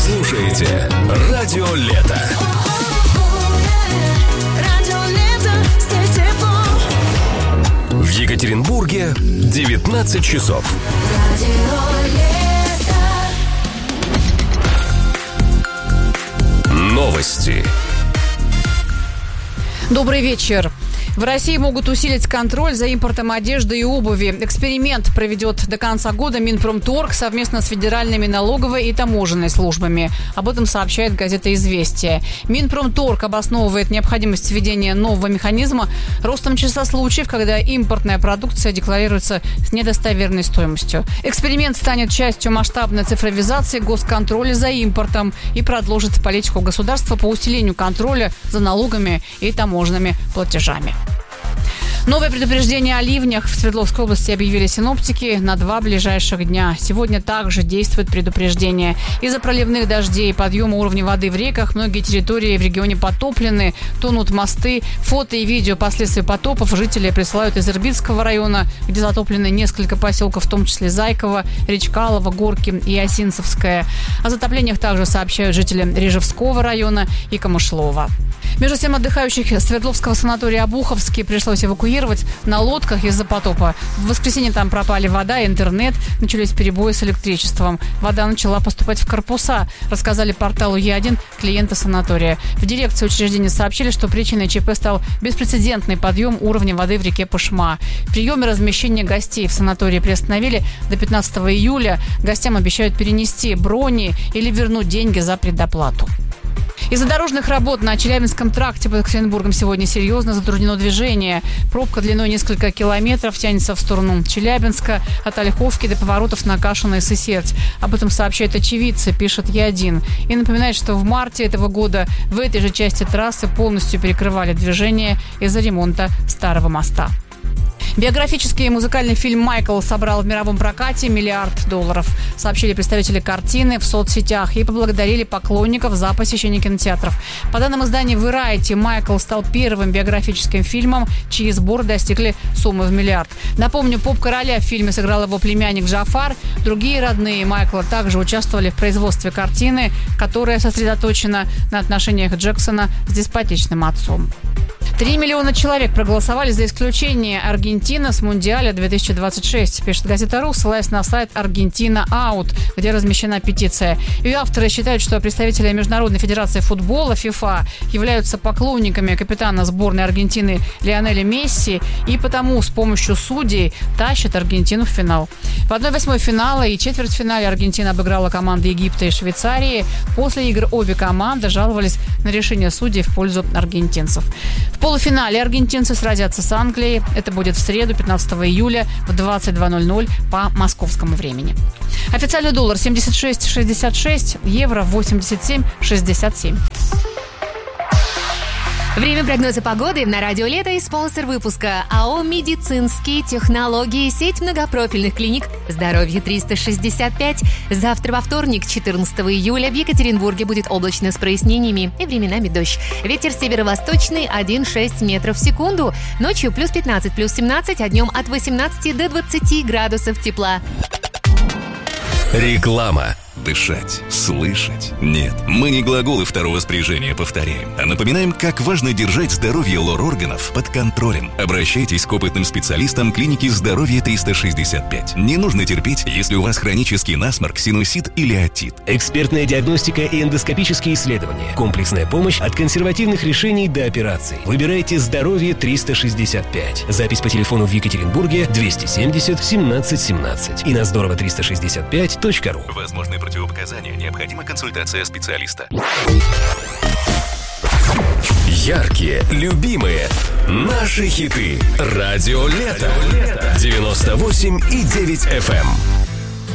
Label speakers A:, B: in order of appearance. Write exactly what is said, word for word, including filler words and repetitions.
A: слушаете Радио Лето. В Екатеринбурге девятнадцать часов. Новости.
B: Добрый вечер. В России могут усилить контроль за импортом одежды и обуви. Эксперимент проведет до конца года Минпромторг совместно с федеральными налоговой и таможенной службами. Об этом сообщает газета «Известия». Минпромторг обосновывает необходимость введения нового механизма ростом числа случаев, когда импортная продукция декларируется с недостоверной стоимостью. Эксперимент станет частью масштабной цифровизации госконтроля за импортом и продолжит политику государства по усилению контроля за налогами и таможенными платежами. Новое предупреждение о ливнях в Свердловской области объявили синоптики на два ближайших дня. Сегодня также действует предупреждение. Из-за проливных дождей и подъема уровня воды в реках многие территории в регионе потоплены, тонут мосты. Фото и видео последствий потопов жители присылают из Ирбитского района, где затоплены несколько поселков, в том числе Зайково, Речкалово, Горки и Осинцевское. О затоплениях также сообщают жители Рижевского района и Камышлова. Между тем, отдыхающих Свердловского санатория Обуховский пришлось эвакуировать на лодках из-за потопа. В воскресенье там пропали вода, интернет, начались перебои с электричеством. Вода начала поступать в корпуса, рассказали порталу Е один клиенты санатория. В дирекции учреждения сообщили, что причиной ЧП стал беспрецедентный подъем уровня воды в реке Пышма. Прием и размещение гостей в санатории приостановили до пятнадцатого июля. Гостям обещают перенести брони или вернуть деньги за предоплату. Из-за дорожных работ на Челябинском тракте под Екатеринбургом сегодня серьезно затруднено движение. Пробка длиной несколько километров тянется в сторону Челябинска от Ольховки до поворотов на Кашино и Сысерть. Об этом сообщает очевидцы, пишет Е один. И напоминает, что в марте этого года в этой же части трассы полностью перекрывали движение из-за ремонта старого моста. Биографический музыкальный фильм «Майкл» собрал в мировом прокате миллиард долларов, сообщили представители картины в соцсетях и поблагодарили поклонников за посещение кинотеатров. По данным издания Variety, «Майкл» стал первым биографическим фильмом, чьи сборы достигли суммы в миллиард. Напомню, поп-короля в фильме сыграл его племянник Джафар. Другие родные Майкла также участвовали в производстве картины, которая сосредоточена на отношениях Джексона с деспотичным отцом. Три миллиона человек проголосовали за исключение Аргентины с Мундиаля две тысячи двадцать шесть, пишет газета РУ, ссылаясь на сайт «Аргентина Аут», где размещена петиция. Ее авторы считают, что представители Международной федерации футбола ФИФА являются поклонниками капитана сборной Аргентины Лионеля Месси и потому с помощью судей тащат Аргентину в финал. В одной восьмой финала и четвертьфинале Аргентина обыграла команды Египта и Швейцарии. После игр обе команды жаловались на решение судей в пользу аргентинцев. В полуфинале аргентинцы сразятся с Англией. Это будет в среду, пятнадцатого июля в двадцать два ноль ноль по московскому времени. Официальный доллар семьдесят шесть шестьдесят шесть, евро восемьдесят семь шестьдесят семь.
C: Время прогноза погоды на Радио Лето и спонсор выпуска АО «Медицинские технологии», сеть многопрофильных клиник «Здоровье триста шестьдесят пять». Завтра во вторник, четырнадцатого июля, в Екатеринбурге будет облачно с прояснениями и временами дождь. Ветер северо-восточный один целых шесть десятых метров в секунду. Ночью плюс пятнадцать, плюс семнадцать, а днем от восемнадцати до двадцати градусов тепла.
A: Реклама.
D: Дышать, слышать. Нет, мы не глаголы второго спряжения повторяем, а напоминаем, как важно держать здоровье лор-органов под контролем. Обращайтесь к опытным специалистам клиники «Здоровье триста шестьдесят пять». Не нужно терпеть, если у вас хронический насморк, синусит или отит.
E: Экспертная диагностика и эндоскопические исследования. Комплексная помощь от консервативных решений до операций. Выбирайте «Здоровье триста шестьдесят пять». Запись по телефону в Екатеринбурге двести семьдесят семнадцать семнадцать и на здорово триста шестьдесят пять точка ру.
D: Возможны противопоказания, необходима консультация специалиста.
A: Яркие, любимые, наши хиты. Радио Лето. девяносто восемь и девять эф эм.